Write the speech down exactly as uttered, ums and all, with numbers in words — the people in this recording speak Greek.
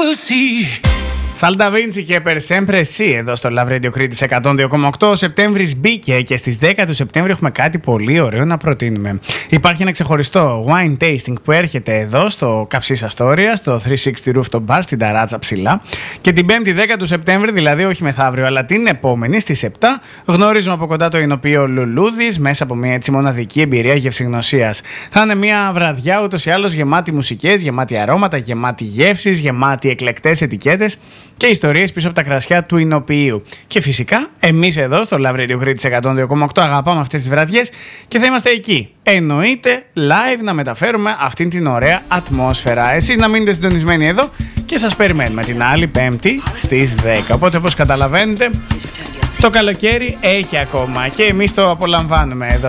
Debussy. Σαλνταβίντσι και Περσέμπρεσί εδώ στο Love Radio Κρήτης εκατόν δύο κόμμα οκτώ. Ο Σεπτέμβρης μπήκε και στις δέκα του Σεπτέμβρη έχουμε κάτι πολύ ωραίο να προτείνουμε. Υπάρχει ένα ξεχωριστό wine tasting που έρχεται εδώ στο Καψίς Αστόρια, στο τριακόσια εξήντα Rooftop Bar, στην Ταράτσα ψηλά. Και την πέμπτη δέκα του Σεπτέμβρη, δηλαδή όχι μεθαύριο, αλλά την επόμενη στις επτά, γνωρίζουμε από κοντά το εινοποιείο Λουλούδης μέσα από μια έτσι μοναδική εμπειρία γευσηγνωσίας. Θα είναι μια βραδιά ούτως ή άλλως γεμάτη μουσικές, γεμάτη αρώματα, γεμάτη γεύσεις, γεμάτη εκλεκτές ετικέτες και ιστορίες πίσω από τα κρασιά του εινοποιείου. Και φυσικά, εμείς εδώ στο Love Radio Κρήτης εκατόν δύο κόμμα οκτώ αγαπάμε αυτές τις βραδιές και θα είμαστε εκεί. Εννοείται live να μεταφέρουμε αυτήν την ωραία ατμόσφαιρα. Εσείς να μείνετε συντονισμένοι εδώ και σας περιμένουμε την άλλη Πέμπτη στις δέκα. Οπότε, όπως καταλαβαίνετε, το καλοκαίρι έχει ακόμα και εμείς το απολαμβάνουμε εδώ